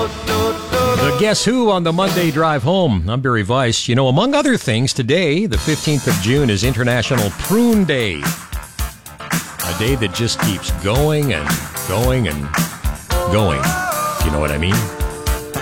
The Guess Who on the Monday Drive Home. I'm Barry Weiss. You know, among other things, today, the 15th of June, is International Prune Day. A day that just keeps going and going and going, if you know what I mean.